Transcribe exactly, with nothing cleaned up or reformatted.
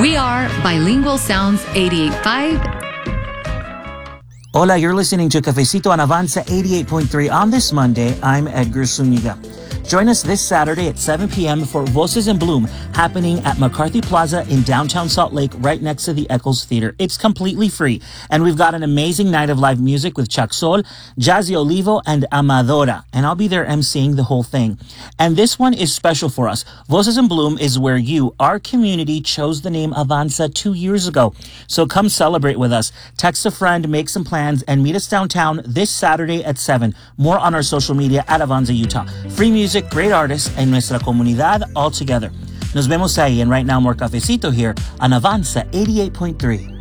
We are Bilingual Sounds eighty-eight point five. Hola, you're listening to Cafecito on Avanza eighty-eight point three. On this Monday, I'm Edgar Zuniga. Join us this Saturday at seven p.m. for Voces in Bloom, happening at McCarthy Plaza in downtown Salt Lake, right next to the Eccles Theater. It's completely free, and we've got an amazing night of live music with Chuck Sol, Jazzy Olivo, and Amadora, and I'll be there emceeing the whole thing. And this one is special for us. Voces in Bloom is where you, our community, chose the name Avanza two years ago. So come celebrate with us. Text a friend, make some plans, and meet us downtown this Saturday at seven. More on our social media at Avanza Utah. Free music, great artists, and nuestra comunidad all together. Nos vemos ahí, and right now more Cafecito here on Avanza eighty-eight point three.